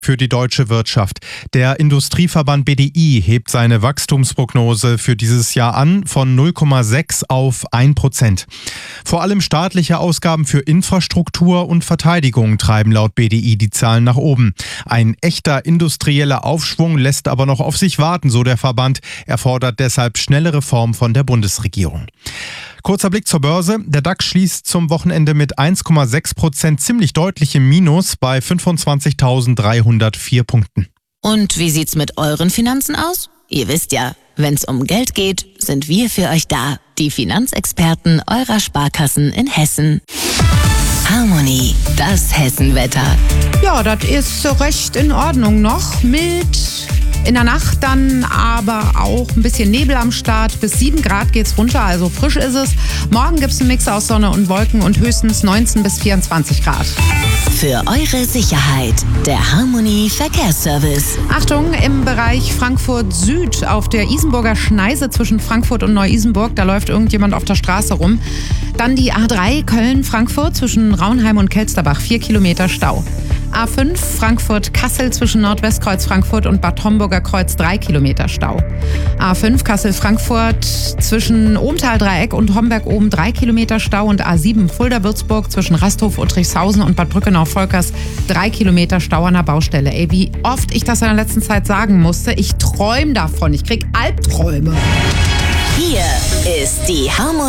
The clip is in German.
für die deutsche Wirtschaft. Der Industrieverband BDI hebt seine Wachstumsprognose für dieses Jahr an von 0,6 auf 1%. Vor allem staatliche Ausgaben für Infrastruktur und Verteidigung treiben laut BDI die Zahlen nach oben. Ein echter industrieller Aufschwung lässt aber noch auf sich warten, so der Verband. Er fordert deshalb schnelle Reformen von der Bundesregierung. Kurzer Blick zur Börse. Der DAX schließt zum Wochenende mit 1,6% ziemlich deutlich im Minus bei 25.304 Punkten. Und wie sieht's mit euren Finanzen aus? Ihr wisst ja, wenn's um Geld geht, sind wir für euch da. Die Finanzexperten eurer Sparkassen in Hessen. Harmonie, das Hessenwetter. Ja, das ist recht in Ordnung noch. Mild. In der Nacht dann aber auch ein bisschen Nebel am Start. Bis 7 Grad geht's runter, also frisch ist es. Morgen gibt's einen Mix aus Sonne und Wolken und höchstens 19 bis 24 Grad. Für eure Sicherheit, der Harmonie Verkehrsservice. Achtung, im Bereich Frankfurt Süd auf der Isenburger Schneise zwischen Frankfurt und Neu-Isenburg, da läuft irgendjemand auf der Straße rum. Dann die A3 Köln-Frankfurt zwischen Raunheim und Kelsterbach, 4 Kilometer Stau. A5 Frankfurt-Kassel zwischen Nordwestkreuz Frankfurt und Bad Homburger Kreuz 3 Kilometer Stau. A5 Kassel-Frankfurt zwischen Ohmtal-Dreieck und Homberg-Oben 3 Kilometer Stau und A7 Fulda-Würzburg zwischen Rasthof-Uttrichshausen und Bad Brückenau-Volkers 3 Kilometer Stau an der Baustelle. Ey, wie oft ich das in der letzten Zeit sagen musste, ich träume davon, ich krieg Albträume. Hier ist die Harmonie.